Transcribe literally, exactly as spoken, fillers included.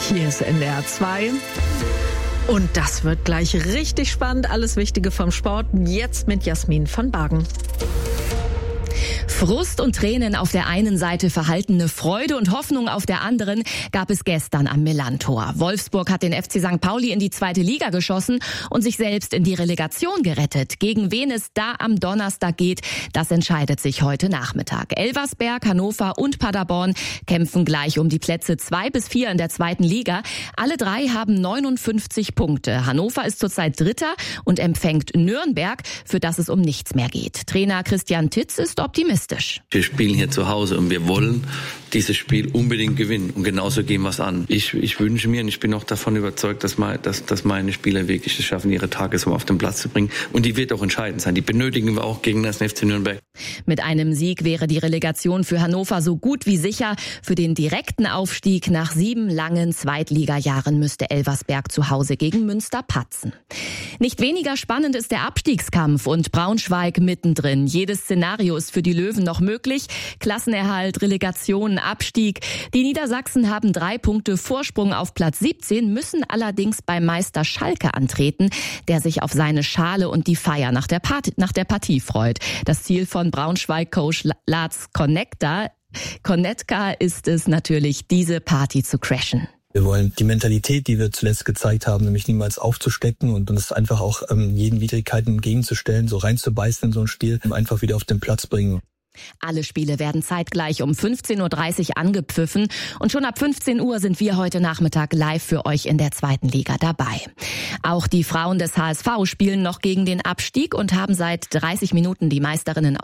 Hier ist N D R zwei. Und das wird gleich richtig spannend. Alles Wichtige vom Sport jetzt mit Jasmin von Bargen. Frust und Tränen auf der einen Seite, verhaltene Freude und Hoffnung auf der anderen gab es gestern am Millerntor. Wolfsburg hat den F C Sankt Pauli in die zweite Liga geschossen und sich selbst in die Relegation gerettet. Gegen wen es da am Donnerstag geht, das entscheidet sich heute Nachmittag. Elversberg, Hannover und Paderborn kämpfen gleich um die Plätze zwei bis vier in der zweiten Liga. Alle drei haben neunundfünfzig Punkte. Hannover ist zurzeit Dritter und empfängt Nürnberg, für das es um nichts mehr geht. Trainer Christian Titz ist optimistisch. Wir spielen hier zu Hause und wir wollen dieses Spiel unbedingt gewinnen. Und genauso gehen wir es an. Ich, ich wünsche mir und ich bin auch davon überzeugt, dass, mein, dass, dass meine Spieler wirklich es schaffen, ihre Tagesform auf den Platz zu bringen. Und die wird auch entscheidend sein. Die benötigen wir auch gegen das F C Nürnberg. Mit einem Sieg wäre die Relegation für Hannover so gut wie sicher. Für den direkten Aufstieg nach sieben langen Zweitligajahren müsste Elversberg zu Hause gegen Münster patzen. Nicht weniger spannend ist der Abstiegskampf und Braunschweig mittendrin. Jedes Szenario ist für die Löwen noch möglich. Klassenerhalt, Relegation, Abstieg. Die Niedersachsen haben drei Punkte Vorsprung auf Platz siebzehn, müssen allerdings beim Meister Schalke antreten, der sich auf seine Schale und die Feier nach der Partie, nach der Partie freut. Das Ziel von Braunschweig-Coach Lars Konetka, Konetka ist es natürlich, diese Party zu crashen. Wir wollen die Mentalität, die wir zuletzt gezeigt haben, nämlich niemals aufzustecken und uns einfach auch ähm, jeden Widrigkeiten entgegenzustellen, so reinzubeißen in so ein Spiel, einfach wieder auf den Platz bringen. Alle Spiele werden zeitgleich um fünfzehn Uhr dreißig angepfiffen und schon ab fünfzehn Uhr sind wir heute Nachmittag live für euch in der zweiten Liga dabei. Auch die Frauen des H S V spielen noch gegen den Abstieg und haben seit dreißig Minuten die Meisterinnen